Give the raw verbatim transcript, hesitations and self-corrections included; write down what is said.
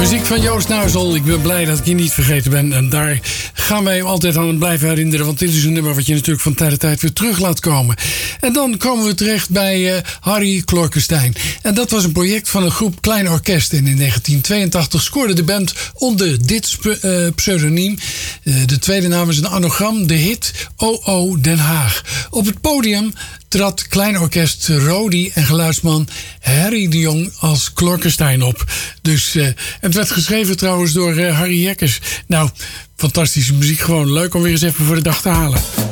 Muziek van Joost Nuisel. Ik ben blij dat ik je niet vergeten ben. En daar gaan wij altijd aan blijven herinneren. Want dit is een nummer wat je natuurlijk van tijd tot tijd weer terug laat komen. En dan komen we terecht bij uh, Harry Clorkenstein. En dat was een project van een groep Klein Orkest. En in negentien tweeëntachtig scoorde de band onder dit sp- uh, pseudoniem. Uh, de tweede naam is een anagram. De hit O O Den Haag. Op het podium trad Klein Orkest Rodi en geluidsman Harry de Jong als Clorkenstein op. Dus uh, het werd geschreven trouwens door uh, Harry Jekkers. Nou, fantastische muziek. Gewoon leuk om weer eens even voor de dag te halen.